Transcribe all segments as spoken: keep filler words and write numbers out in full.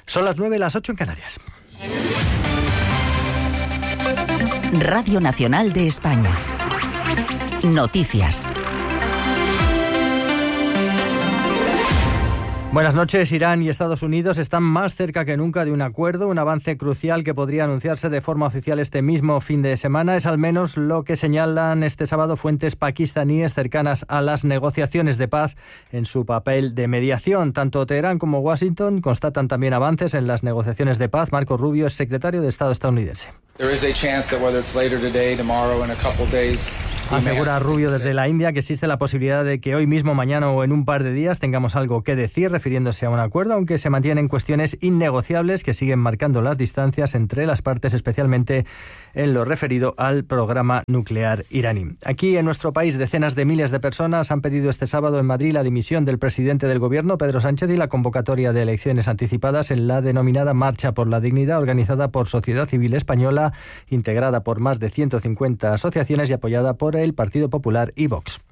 Son las nueve, las ocho en Canarias. Radio Nacional de España. Noticias. Buenas noches. Irán y Estados Unidos están más cerca que nunca de un acuerdo, un avance crucial que podría anunciarse de forma oficial este mismo fin de semana. Es al menos lo que señalan este sábado fuentes pakistaníes cercanas a las negociaciones de paz en su papel de mediación. Tanto Teherán como Washington constatan también avances en las negociaciones de paz. Marco Rubio es secretario de Estado estadounidense. Asegura Rubio desde la India que existe la posibilidad de que hoy mismo, mañana o en un par de días tengamos algo que decir refiriéndose a un acuerdo, aunque se mantienen cuestiones innegociables que siguen marcando las distancias entre las partes, especialmente en lo referido al programa nuclear iraní. Aquí en nuestro país, decenas de miles de personas han pedido este sábado en Madrid la dimisión del presidente del gobierno, Pedro Sánchez, y la convocatoria de elecciones anticipadas en la denominada Marcha por la Dignidad, organizada por Sociedad Civil Española, integrada por más de ciento cincuenta asociaciones y apoyada por el Partido Popular y Vox.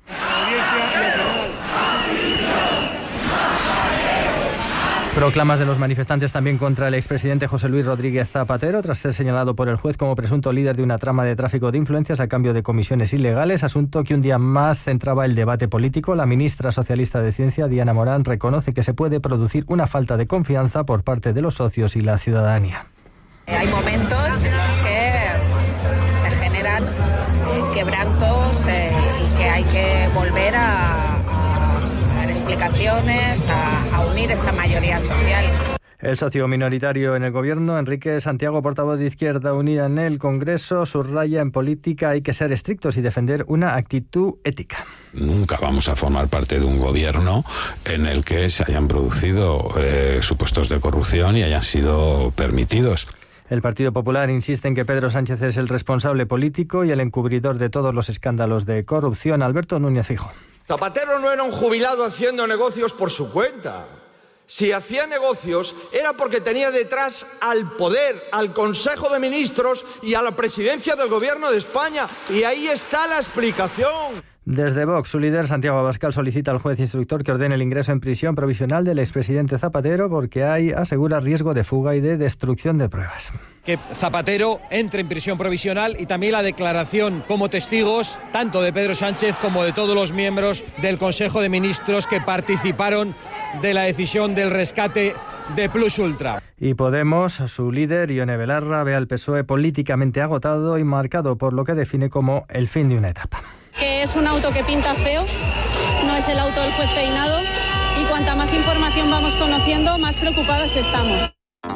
Proclamas de los manifestantes también contra el expresidente José Luis Rodríguez Zapatero, tras ser señalado por el juez como presunto líder de una trama de tráfico de influencias a cambio de comisiones ilegales, asunto que un día más centraba el debate político. La ministra socialista de Ciencia, Diana Morán, reconoce que se puede producir una falta de confianza por parte de los socios y la ciudadanía. Hay momentos en los que se generan quebrantos eh, y que hay que volver a, a dar explicaciones, a, a unir esa mayoría social. El socio minoritario en el gobierno, Enrique Santiago, portavoz de Izquierda Unida en el Congreso, subraya: en política hay que ser estrictos y defender una actitud ética. Nunca vamos a formar parte de un gobierno en el que se hayan producido eh, supuestos de corrupción y hayan sido permitidos. El Partido Popular insiste en que Pedro Sánchez es el responsable político y el encubridor de todos los escándalos de corrupción. Alberto Núñez Hijo. Zapatero no era un jubilado haciendo negocios por su cuenta. Si hacía negocios era porque tenía detrás al poder, al Consejo de Ministros y a la presidencia del Gobierno de España. Y ahí está la explicación. Desde Vox, su líder, Santiago Abascal, solicita al juez instructor que ordene el ingreso en prisión provisional del expresidente Zapatero porque hay, asegura, riesgo de fuga y de destrucción de pruebas. Que Zapatero entre en prisión provisional y también la declaración como testigos tanto de Pedro Sánchez como de todos los miembros del Consejo de Ministros que participaron de la decisión del rescate de Plus Ultra. Y Podemos, su líder, Ione Belarra, ve al P S O E políticamente agotado y marcado por lo que define como el fin de una etapa. Que es un auto que pinta feo, no es el auto del juez Peinado, y cuanta más información vamos conociendo, más preocupados estamos.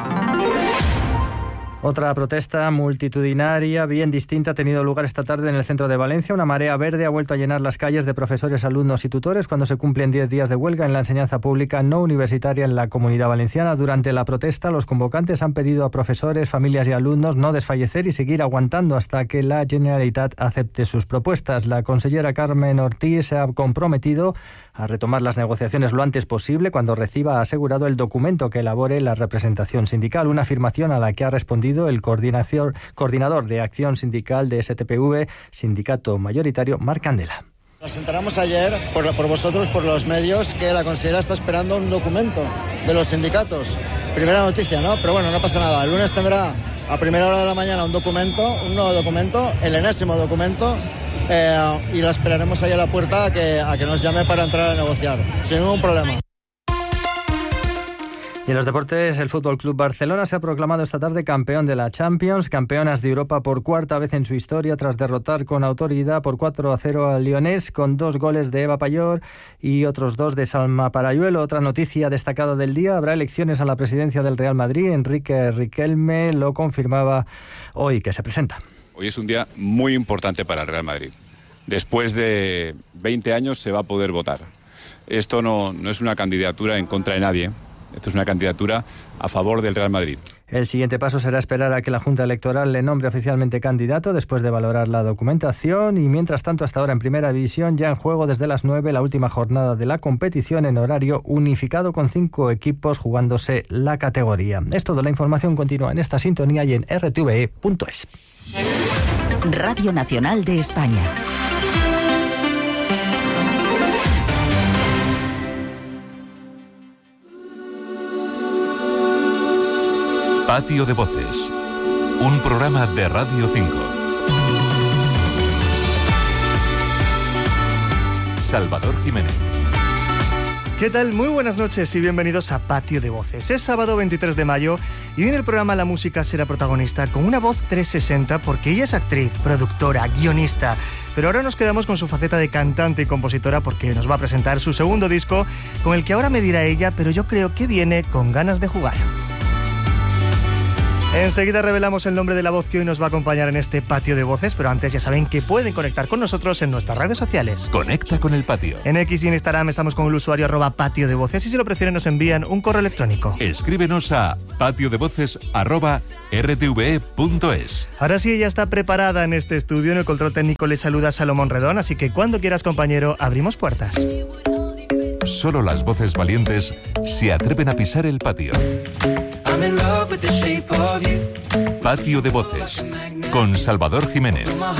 Otra protesta multitudinaria, bien distinta, ha tenido lugar esta tarde en el centro de Valencia. Una marea verde ha vuelto a llenar las calles de profesores, alumnos y tutores cuando se cumplen diez días de huelga en la enseñanza pública no universitaria en la Comunidad Valenciana. Durante la protesta, los convocantes han pedido a profesores, familias y alumnos no desfallecer y seguir aguantando hasta que la Generalitat acepte sus propuestas. La consellera Carmen Ortiz se ha comprometido a retomar las negociaciones lo antes posible cuando reciba, ha asegurado, el documento que elabore la representación sindical, una afirmación a la que ha respondido el coordinador de acción sindical de S T P V, sindicato mayoritario, Marc Candela. Nos enteramos ayer, por, por vosotros, por los medios, que la consejera está esperando un documento de los sindicatos. Primera noticia, ¿no? Pero bueno, no pasa nada. El lunes tendrá a primera hora de la mañana un documento, un nuevo documento, el enésimo documento, eh, y la esperaremos ahí a la puerta a que, a que nos llame para entrar a negociar, sin ningún problema. Y en los deportes, el Fútbol Club Barcelona se ha proclamado esta tarde campeón de la Champions, campeonas de Europa por cuarta vez en su historia, tras derrotar con autoridad por cuatro a cero al Lyonés, con dos goles de Eva Payor y otros dos de Salma Parayuelo. Otra noticia destacada del día: habrá elecciones a la presidencia del Real Madrid. Enrique Riquelme lo confirmaba hoy que se presenta. Hoy es un día muy importante para el Real Madrid. Después de veinte años se va a poder votar. Esto no, no es una candidatura en contra de nadie. Esto es una candidatura a favor del Real Madrid. El siguiente paso será esperar a que la Junta Electoral le nombre oficialmente candidato después de valorar la documentación y, mientras tanto, hasta ahora en Primera División, ya en juego desde las nueve la última jornada de la competición en horario unificado con cinco equipos jugándose la categoría. Es todo. La información continúa en esta sintonía y en r t v e punto es. Radio Nacional de España. Patio de Voces, un programa de Radio cinco. Salvador Jiménez. ¿Qué tal? Muy buenas noches y bienvenidos a Patio de Voces. Es sábado veintitrés de mayo y hoy en el programa la música será protagonista con una voz trescientos sesenta porque ella es actriz, productora, guionista. Pero ahora nos quedamos con su faceta de cantante y compositora porque nos va a presentar su segundo disco con el que ahora me dirá ella, pero yo creo que viene con ganas de jugar. Enseguida revelamos el nombre de la voz que hoy nos va a acompañar en este Patio de Voces, pero antes ya saben que pueden conectar con nosotros en nuestras redes sociales. Conecta con el patio. En X y en Instagram estamos con el usuario arroba patio de voces y si lo prefieren nos envían un correo electrónico. Escríbenos a patiodevoces arroba rtve punto es. Ahora sí, ella está preparada en este estudio. En el control técnico le saluda Salomón Redón, así que cuando quieras, compañero, abrimos puertas. Solo las voces valientes se atreven a pisar el patio. Patio de Voces, con Salvador Jiménez.